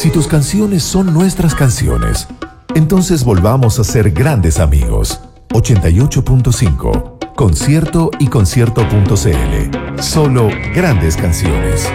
Si tus canciones son nuestras canciones, entonces volvamos a ser grandes amigos. 88.5. Concierto y concierto.cl. Solo grandes canciones.